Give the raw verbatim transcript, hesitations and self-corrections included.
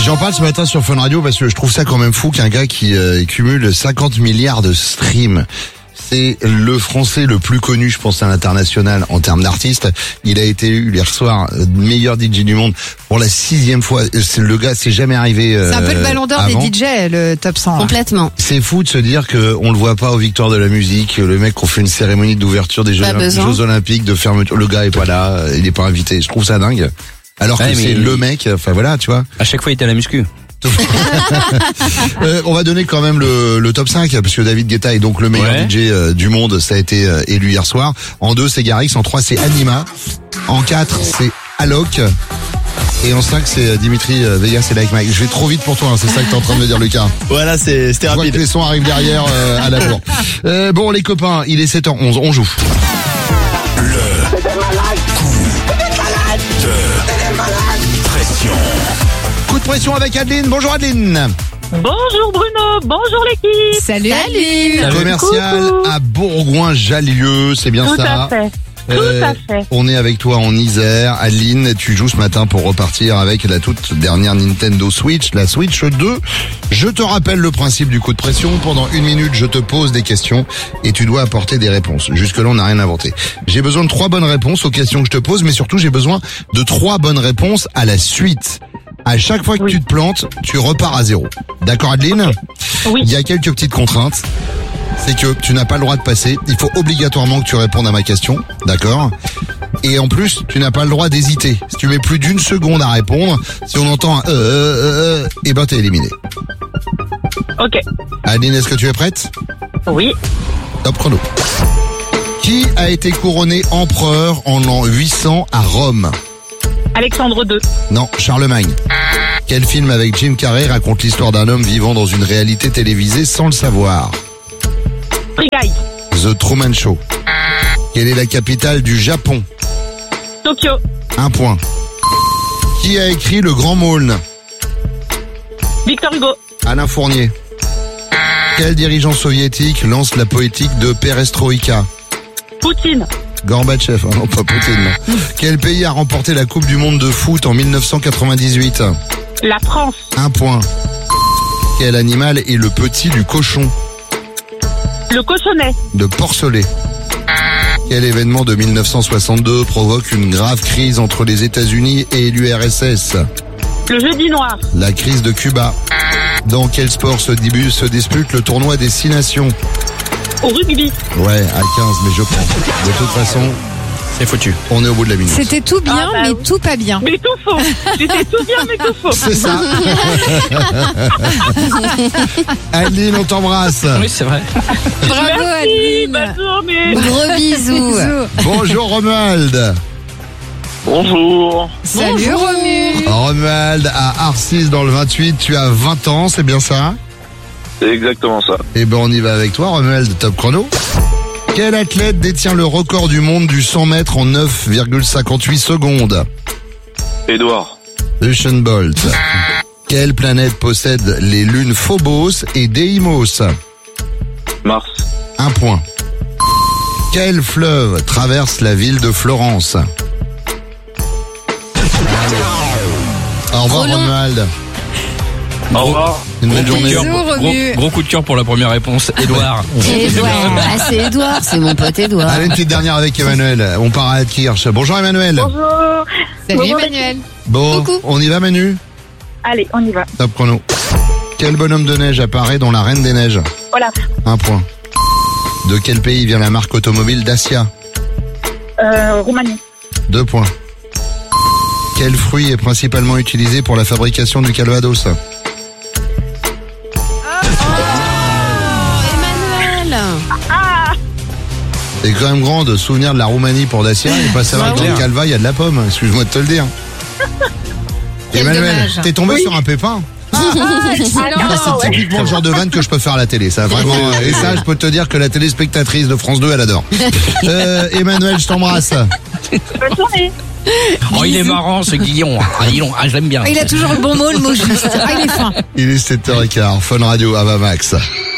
J'en parle ce matin sur Fun Radio parce que je trouve ça quand même fou qu'un gars qui euh, cumule cinquante milliards de streams. C'est le français le plus connu, je pense, à l'international en termes d'artiste. Il a été eu hier soir meilleur D J du monde pour la sixième fois. C'est, le gars, c'est jamais arrivé. Euh, c'est un peu le ballon d'or avant. des D J, le top cent. Complètement. C'est fou de se dire que on le voit pas aux Victoires de la musique. Le mec qu'on fait une cérémonie d'ouverture des Jeux, Jeux Olympiques, de fermeture, le gars est pas là, il est pas invité. Je trouve ça dingue. Alors ouais, que c'est le mec. Enfin voilà, tu vois. À chaque fois, il était à la muscu. euh, on va donner quand même le, le top cinq parce que David Guetta est donc le meilleur ouais. D J euh, du monde, ça a été euh, élu hier soir. En deux c'est Garrix, en trois c'est Anima, en quatre c'est Alok et en cinq c'est Dimitri Vegas et Like Mike. Je vais trop vite pour toi, hein, c'est ça que t'es en train de me dire, Lucas. Voilà, c'est, c'était rapide. Je vois que les sons arrivent derrière euh, à la bourre. Euh, bon les copains, il est sept heures onze, on joue. Le coup de pression. Coup de pression avec Adeline. Bonjour Adeline. Bonjour Bruno, bonjour l'équipe. Salut Adeline. Commercial Coucou. à Bourgoin-Jallieu, c'est bien Tout ça. Tout à fait. Tout Euh, à fait. on est avec toi en Isère. Adeline, tu joues ce matin pour repartir avec la toute dernière Nintendo Switch, la Switch deux. Je te rappelle le principe du coup de pression. Pendant une minute, je te pose des questions et tu dois apporter des réponses. Jusque-là, on n'a rien inventé. J'ai besoin de trois bonnes réponses aux questions que je te pose, mais surtout, j'ai besoin de trois bonnes réponses à la suite. À chaque fois que Oui. tu te plantes, tu repars à zéro. D'accord, Adeline? Oui. Il y a quelques petites contraintes. C'est que tu n'as pas le droit de passer. Il faut obligatoirement que tu répondes à ma question. D'accord? Et en plus, tu n'as pas le droit d'hésiter. Si tu mets plus d'une seconde à répondre, si on entend un euh, euh, euh, eh ben t'es éliminé. Ok. Adeline, est-ce que tu es prête? Oui. Top chrono. Qui a été couronné empereur en l'an huit cents à Rome? Alexandre deux. Non, Charlemagne. Quel film avec Jim Carrey raconte l'histoire d'un homme vivant dans une réalité télévisée sans le savoir? Free Guy. The Truman Show. Quelle est la capitale du Japon? Tokyo. Un point. Qui a écrit Le Grand Maulne? Victor Hugo. Alain Fournier. Quel dirigeant soviétique lance la politique de perestroïka? Poutine. Gorbatchev, oh non pas Poutine. Non. Quel pays a remporté la Coupe du Monde de foot en mille neuf cent quatre-vingt-dix-huit? La France. Un point. Quel animal est le petit du cochon? Le cochonnet. De porcelet. Quel événement de mille neuf cent soixante-deux provoque une grave crise entre les États-Unis et l'U R S S? Le jeudi noir. La crise de Cuba. Dans quel sport se, dibu- se dispute le tournoi des six nations? Au rugby. Ouais, à quinze, mais je prends. De toute façon, C'est foutu. on est au bout de la minute. C'était tout bien, Ah bah mais oui. tout pas bien. Mais tout faux. C'était tout bien, mais tout faux. C'est ça. Adeline, on t'embrasse. Oui, c'est vrai. Bravo Merci. Adeline. Bonne journée. Gros bisous. Bonjour Romuald. Bonjour. Salut Romu. Romuald à Arcis dans le vingt-huit, tu as vingt ans, c'est bien ça? C'est exactement ça. Eh ben on y va avec toi Romuald, top chrono. Quel athlète détient le record du monde du cent mètres en neuf virgule cinquante-huit secondes? Édouard. Usain Bolt. Quelle planète possède les lunes Phobos et Deimos? Mars. Un point. Quel fleuve traverse la ville de Florence? Au revoir Trop long. Romuald. Au revoir. Une belle Gros coup de journée. cœur Bisous, pour- Romu. gros, gros coup de cœur pour la première réponse. Edouard. Edouard. Ah, c'est Edouard, c'est mon pote Edouard. Allez, une petite dernière avec Emmanuel. On part à Kirch. Bonjour Emmanuel. Bonjour. Salut Bonjour, Emmanuel. Bon, Coucou. on y va Manu? Allez, on y va. Top chrono. Quel bonhomme de neige apparaît dans La Reine des Neiges? Voilà. Un point. De quel pays vient la marque automobile Dacia? Euh, Roumanie. Deux points. Quel fruit est principalement utilisé pour la fabrication du calvados? Emmanuel. Ah. C'est quand même grand de se souvenir de la Roumanie pour Dacia et pas savoir Bah que dans ouais. le calva il y a de la pomme. Excuse-moi de te le dire. Quel Emmanuel, dommage. t'es tombé Oui. sur un pépin. Ah, Ah, excellent. Ça, c'est ouais. typiquement le genre de vanne que je peux faire à la télé. Ça, vraiment. Et ça, je peux te dire que la téléspectatrice de France deux, elle adore. Euh, Emmanuel, je t'embrasse. Bonne journée. Oh, il est marrant ce Guillon. Ah, Guillon, ah, je l'aime bien. Il a toujours le bon mot, le mot juste. Ah, il est fin. Il est sept heures quinze. Fun Radio, Ava Max.